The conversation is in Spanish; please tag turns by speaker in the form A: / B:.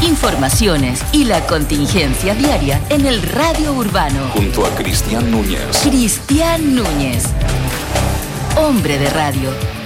A: Informaciones y la contingencia diaria en el Radio Urbano.
B: Junto a Cristian Núñez.
A: Cristian Núñez. Hombre de radio.